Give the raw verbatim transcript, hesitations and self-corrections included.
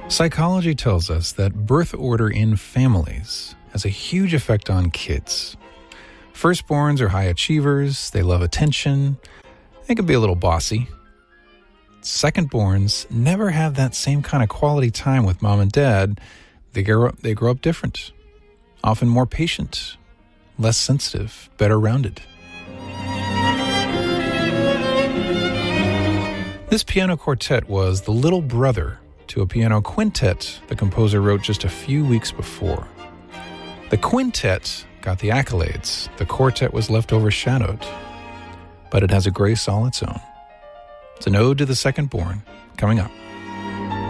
Psychology tells us that birth order in families has a huge effect on kids. Firstborns are high achievers, they love attention, they can be a little bossy. Secondborns never have that same kind of quality time with mom and dad. They grow up, they grow up different, often more patient, less sensitive, better rounded. This piano quartet was the little brother to a piano quintet the composer wrote just a few weeks before. The quintet got the accolades. The quartet was left overshadowed. But it has a grace all its own. It's an ode to the second born, coming up.